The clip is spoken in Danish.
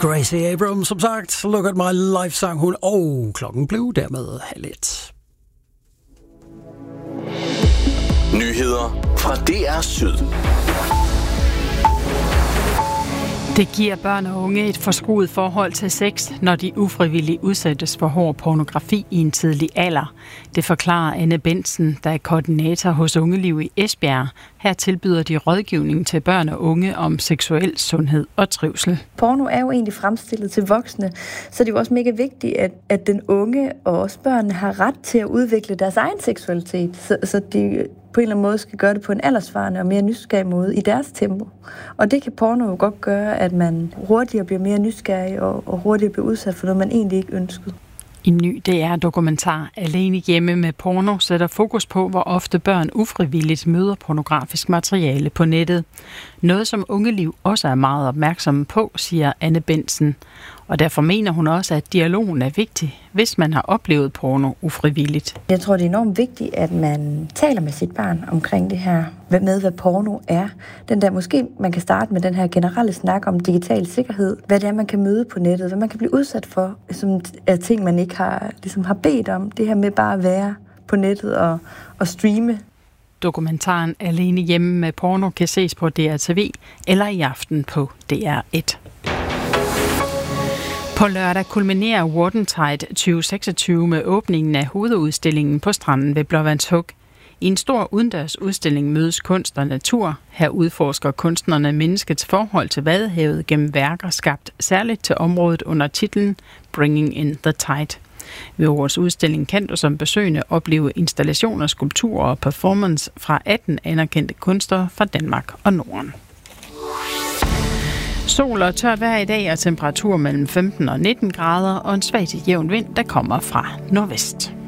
Gracie Abrams, som sagt, Look at My Life, sang hun, og klokken blev dermed 12:30. Nyheder fra DR Syd. Det giver børn og unge et forskruet forhold til sex, når de ufrivilligt udsættes for hård pornografi i en tidlig alder. Det forklarer Anne Bentsen, der er koordinator hos Ungeliv i Esbjerg. Her tilbyder de rådgivning til børn og unge om seksuel sundhed og trivsel. Porno er jo egentlig fremstillet til voksne, så det er jo også mega vigtigt, at den unge og også børnene har ret til at udvikle deres egen seksualitet, så de på en eller anden måde skal gøre det på en alderssvarende og mere nysgerrig måde i deres tempo. Og det kan porno jo godt gøre, at man hurtigere bliver mere nysgerrig og hurtigere bliver udsat for noget, man egentlig ikke ønskede. En ny DR-dokumentar, Alene hjemme med porno, sætter fokus på, hvor ofte børn ufrivilligt møder pornografisk materiale på nettet. Noget, som Ungeliv også er meget opmærksomme på, siger Anne Bentsen. Og derfor mener hun også, at dialogen er vigtig, hvis man har oplevet porno ufrivilligt. Jeg tror, det er enormt vigtigt, at man taler med sit barn omkring det her, med hvad porno er. Den der, måske man kan starte med den her generelle snak om digital sikkerhed. Hvad det er, man kan møde på nettet, hvad man kan blive udsat for, som er ting, man ikke har bedt om. Det her med bare at være på nettet og streame. Dokumentaren Alene hjemme med porno kan ses på DRTV eller i aften på DR1. På lørdag kulminerer Wardentide 2026 med åbningen af hovedudstillingen på stranden ved Blåvandshuk. I en stor udendørs udstilling mødes kunst og natur. Her udforsker kunstnerne menneskets forhold til Vadehavet gennem værker skabt særligt til området under titlen Bringing in the Tide. Ved årets udstilling kan du som besøgende opleve installationer, skulpturer og performance fra 18 anerkendte kunstnere fra Danmark og Norden. Sol og tørt vejr i dag og temperatur mellem 15 og 19 grader og en svag til jævn vind, der kommer fra nordvest.